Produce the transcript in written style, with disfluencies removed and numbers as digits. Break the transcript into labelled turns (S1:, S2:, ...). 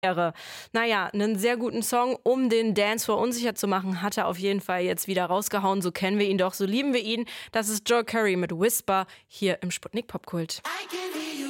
S1: Naja, einen sehr guten Song, um den Dancefloor unsicher zu machen, hat er auf jeden Fall jetzt wieder rausgehauen. So kennen wir ihn doch, so lieben wir ihn. Das ist Joel Curry mit Whisper hier im Sputnik Popkult.
S2: I give you